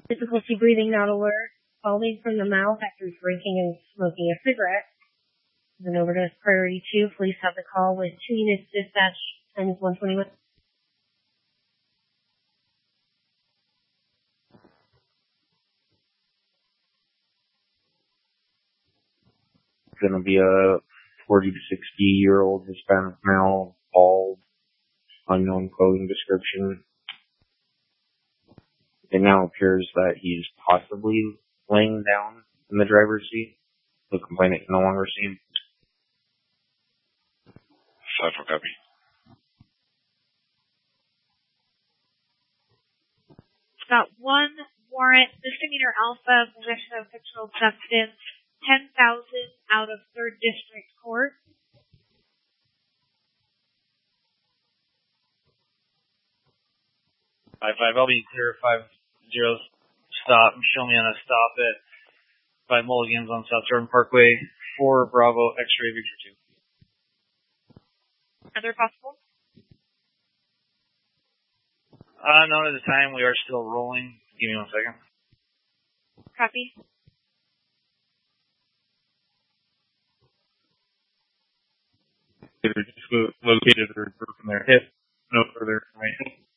Difficulty breathing not alert. Scalding from the mouth after drinking and smoking a cigarette. Is an overdose priority 2. Police have the call with 2 units dispatch times 121. It's going to be a 40 to 60-year-old Hispanic male, bald, unknown clothing description. It now appears that he's possibly laying down in the driver's seat. The complainant can no longer see him. 5-4 copy. Got 1 warrant, misdemeanor alpha, possession of controlled substance, 10,000 out of 3rd District Court. I'll be clear. 5-0 stop. Show me on a stop at 5 Mulligans on South Jordan Parkway. 4 Bravo X-ray Victor 2. Other possible? Not at the time. We are still rolling. Give me 1 second. Copy. Just located or broken their hip. No further information.